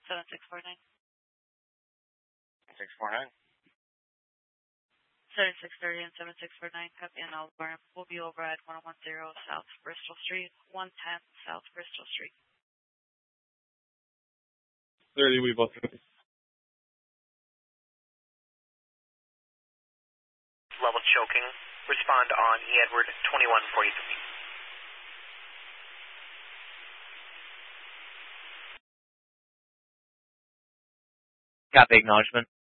7649. 649. 7630 and 7649, copy on Alabama. We'll be over at 1010 South Bristol Street, 110 South Bristol Street. 30, we both. Level choking. Respond on E. Edward 2143. Copy, acknowledgement.